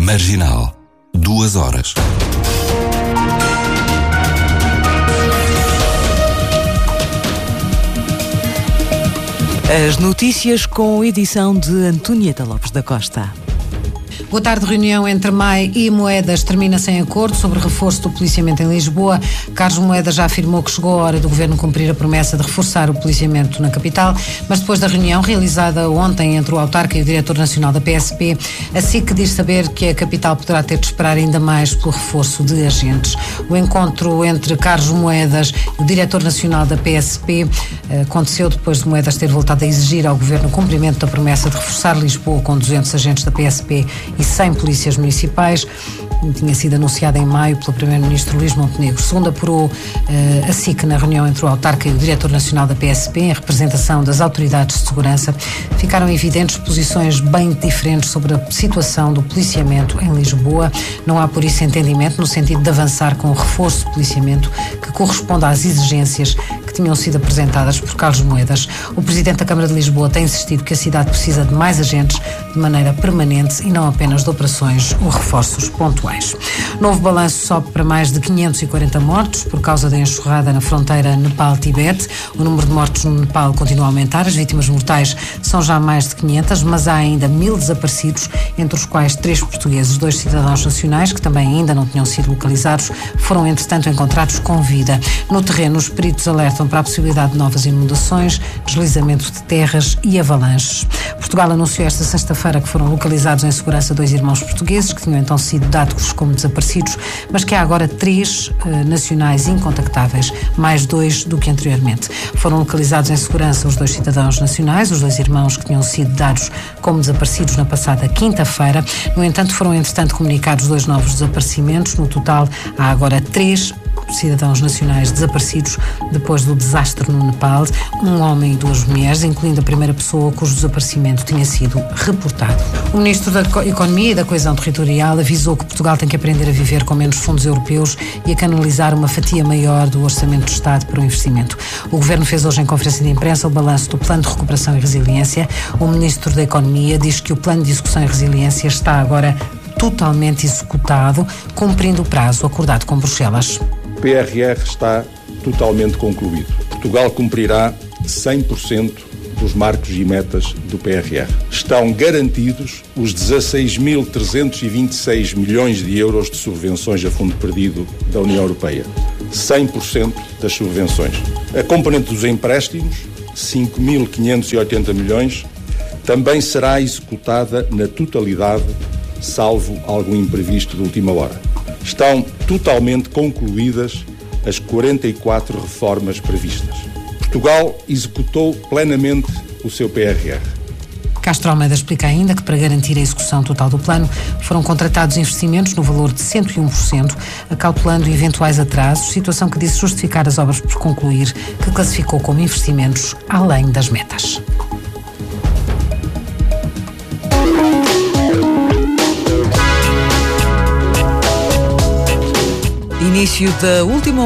Marginal. 2 horas. As notícias com edição de Antonieta Lopes da Costa. Boa tarde. Reunião entre MAI e Moedas termina sem acordo sobre reforço do policiamento em Lisboa. Carlos Moedas já afirmou que chegou a hora do governo cumprir a promessa de reforçar o policiamento na capital, mas depois da reunião realizada ontem entre o autarca e o diretor nacional da PSP, a SIC diz saber que a capital poderá ter de esperar ainda mais pelo reforço de agentes. O encontro entre Carlos Moedas e o diretor nacional da PSP aconteceu depois de Moedas ter voltado a exigir ao governo o cumprimento da promessa de reforçar Lisboa com 200 agentes da PSP e 100 polícias municipais. Tinha sido anunciada em maio pelo primeiro-ministro Luís Montenegro. Segundo apurou a SIC na reunião entre o autarca e o diretor nacional da PSP, em representação das autoridades de segurança, ficaram evidentes posições bem diferentes sobre a situação do policiamento em Lisboa. Não há, por isso, entendimento no sentido de avançar com o reforço do policiamento que corresponde às exigências que tinham sido apresentadas por Carlos Moedas. O presidente da Câmara de Lisboa tem insistido que a cidade precisa de mais agentes de maneira permanente e não apenas de operações ou reforços pontuais. Novo balanço sobe para mais de 540 mortos por causa da enxurrada na fronteira Nepal-Tibete. O número de mortos no Nepal continua a aumentar. As vítimas mortais são já mais de 500, mas há ainda 1000 desaparecidos, entre os quais 3 portugueses. 2 cidadãos nacionais, que também ainda não tinham sido localizados, foram entretanto encontrados com vida. No terreno, os peritos alertam para a possibilidade de novas inundações, deslizamento de terras e avalanches. Portugal anunciou esta sexta-feira que foram localizados em segurança 2 irmãos portugueses que tinham então sido dados como desaparecidos, mas que há agora 3 nacionais incontactáveis, mais 2 do que anteriormente. Foram localizados em segurança os 2 cidadãos nacionais, os 2 irmãos que tinham sido dados como desaparecidos na passada quinta-feira. No entanto, foram entretanto comunicados 2 novos desaparecimentos. No total, há agora 3 cidadãos nacionais desaparecidos depois do desastre no Nepal, um homem e 2 mulheres, incluindo a primeira pessoa cujo desaparecimento tinha sido reportado. O Ministro da Economia e da Coesão Territorial avisou que Portugal tem que aprender a viver com menos fundos europeus e a canalizar uma fatia maior do orçamento do Estado para o investimento. O Governo fez hoje em conferência de imprensa o balanço do Plano de Recuperação e Resiliência. O Ministro da Economia diz que o Plano de Execução e Resiliência está agora totalmente executado, cumprindo o prazo acordado com Bruxelas. O PRR está totalmente concluído. Portugal cumprirá 100% dos marcos e metas do PRR. Estão garantidos os 16.326 milhões de euros de subvenções a fundo perdido da União Europeia. 100% das subvenções. A componente dos empréstimos, 5.580 milhões, também será executada na totalidade, salvo algum imprevisto de última hora. Estão totalmente concluídas as 44 reformas previstas. Portugal executou plenamente o seu PRR. Castro Almeida explica ainda que, para garantir a execução total do plano, foram contratados investimentos no valor de 101%, acautelando eventuais atrasos, situação que disse justificar as obras por concluir, que classificou como investimentos além das metas. Início da última